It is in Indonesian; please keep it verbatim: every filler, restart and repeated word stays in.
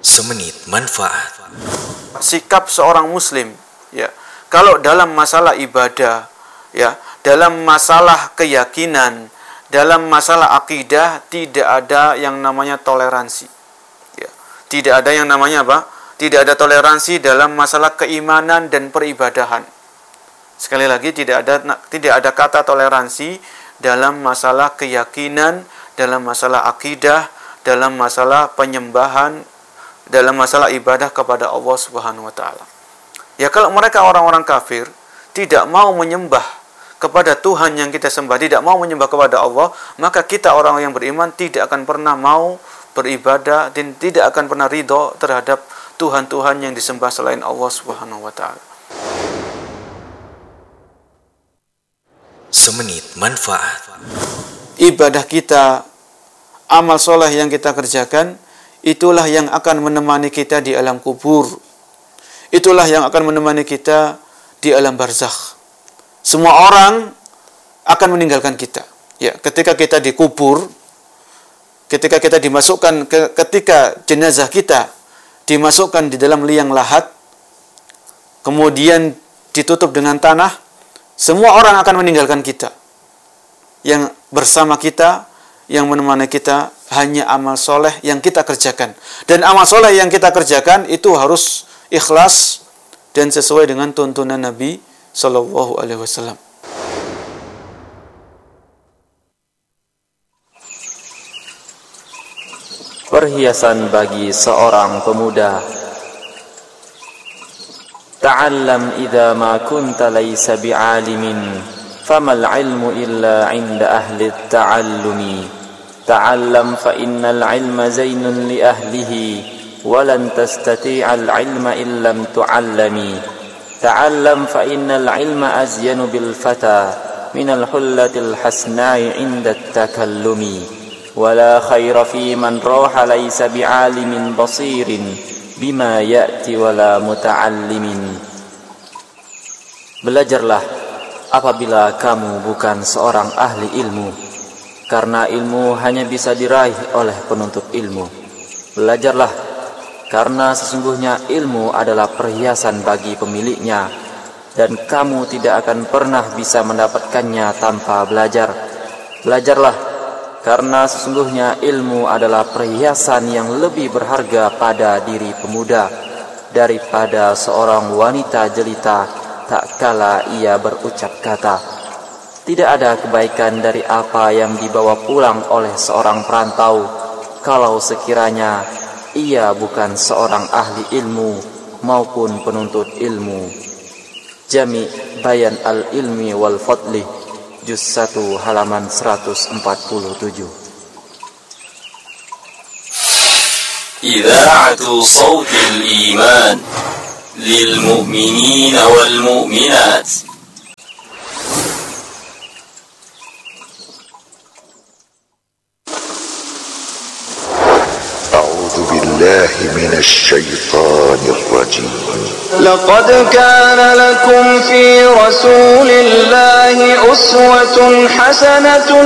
Semenit manfaat. Sikap seorang muslim, ya, kalau dalam masalah ibadah, ya, dalam masalah keyakinan, dalam masalah akidah, tidak ada yang namanya toleransi, ya. Tidak ada yang namanya apa? Tidak ada toleransi dalam masalah keimanan dan peribadahan. Sekali lagi, tidak ada tidak ada kata toleransi dalam masalah keyakinan, dalam masalah akidah, dalam masalah penyembahan, dalam masalah ibadah kepada Allah Subhanahu wa taala. Ya, kalau mereka orang-orang kafir tidak mau menyembah kepada Tuhan yang kita sembah, tidak mau menyembah kepada Allah, maka kita orang yang beriman tidak akan pernah mau beribadah dan tidak akan pernah ridho terhadap Tuhan-Tuhan yang disembah selain Allah Subhanahu wa taala. Semenit manfaat. Ibadah kita, amal soleh yang kita kerjakan, itulah yang akan menemani kita di alam kubur. Itulah yang akan menemani kita di alam barzakh. Semua orang akan meninggalkan kita. Ya, ketika kita dikubur, ketika kita dimasukkan ke, ketika jenazah kita dimasukkan di dalam liang lahat, kemudian ditutup dengan tanah, semua orang akan meninggalkan kita. Yang bersama kita, yang menemani kita hanya amal soleh yang kita kerjakan. Dan amal soleh yang kita kerjakan itu harus ikhlas dan sesuai dengan tuntunan Nabi Sallallahu Alaihi Wasallam. Perhiasan bagi seorang pemuda. Ta'allam idza ma kunta laysa bi'alimin, famal ilmu illa 'inda ahli at-ta'allumi. Ta'allam fa innal 'ilma zainun li ahlihi, wa lan tastati'al 'ilma illam tu'allami. Ta'allam fa innal 'ilma azyanu bil fata minal hullatil hasna'i 'inda at-takallumi. ولا خير في من روح ليس بعالم بصير بما يأتي ولا متعلم. Belajarlah apabila kamu bukan seorang ahli ilmu, karena ilmu hanya bisa diraih oleh penuntut ilmu. Belajarlah karena sesungguhnya ilmu adalah perhiasan bagi pemiliknya, dan kamu tidak akan pernah bisa mendapatkannya tanpa belajar. Belajarlah karena sesungguhnya ilmu adalah perhiasan yang lebih berharga pada diri pemuda daripada seorang wanita jelita tak kala ia berucap kata. Tidak ada kebaikan dari apa yang dibawa pulang oleh seorang perantau kalau sekiranya ia bukan seorang ahli ilmu maupun penuntut ilmu. Jami Bayan al-Ilmi wal Fadli, Juz satu halaman seratus empat puluh tujuh. Idha'atu Sawtil Iman lil mu'minina wal mu'minat. A'udzu billahi minasy syaithanir rajim. لقد كان لكم في رسول الله أسوة حسنة